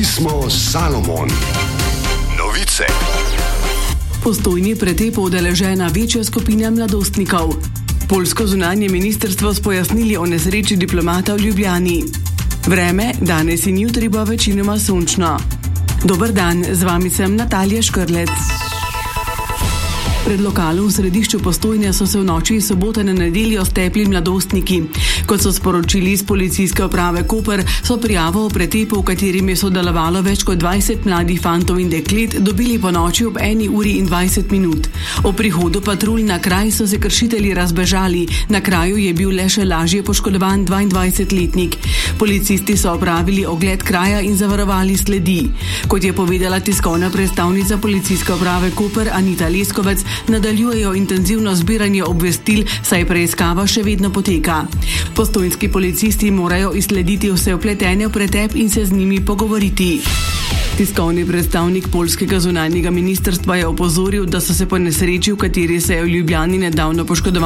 Pismo Salomon. Novice. Postojni pretep udeležena večja skupina mladostnikov. Poljsko zunanje ministrstvo s pojasnili o nesreči diplomata v Ljubljani. Vreme, danes in jutri bo večinoma sončno. Dober dan, z vami sem Natalija Škrlec. Pred lokalom v središču Postojne so se v noči iz sobote na nedeljo stepli mladostniki. Kot so sporočili iz policijske uprave Koper, so prijavo o pretepu, v katerem je sodelovalo več kot 20 mladih fantov in deklet, dobili po noči ob 1:20. O prihodu patrulj na kraj so se kršitelji razbežali. Na kraju je bil le še lažje poškodovan 22-letnik. Policisti so opravili ogled kraja in zavarovali sledi. Kot je povedala tiskovna predstavnica policijske uprave Koper Anita Leskovec, nadaljujejo intenzivno zbiranje obvestil, saj preiskava še vedno poteka. Postojnski policisti morajo izslediti vse vpletene v pretep in se z njimi pogovoriti. Tiskovni predstavnik poljskega zunanjega ministrstva je opozoril, da so se po nesreči, v kateri se je v Ljubljani nedavno poškodoval